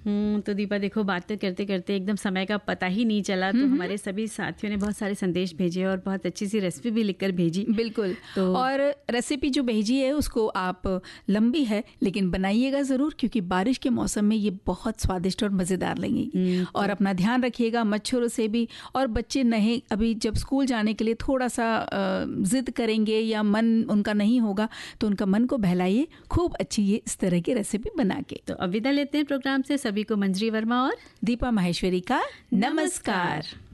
तो दीपा देखो, बातें करते करते एकदम समय का पता ही नहीं चला। तो हमारे सभी साथियों ने बहुत सारे संदेश भेजे और बहुत अच्छी सी रेसिपी भी लिखकर भेजी। बिल्कुल। और रेसिपी जो भेजी है उसको आप, लंबी है लेकिन बनाइएगा ज़रूर, क्योंकि बारिश के मौसम में ये बहुत स्वादिष्ट और मज़ेदार लगेगी। और अपना ध्यान रखिएगा मच्छरों से भी। और बच्चे नहीं, अभी जब स्कूल जाने के लिए थोड़ा सा ज़िद करेंगे या मन उनका नहीं होगा, तो उनका मन को बहलाइए खूब अच्छी ये इस तरह की रेसिपी बना के। तो अब विदा लेते हैं प्रोग्राम से। सभी को मंजरी वर्मा और दीपा माहेश्वरी का नमस्कार।